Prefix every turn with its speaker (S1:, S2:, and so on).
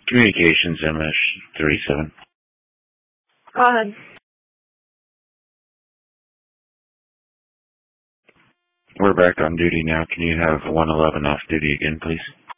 S1: Communications, MS-37.
S2: Go ahead.
S1: We're back on duty now. Can you have 111 off duty again, please?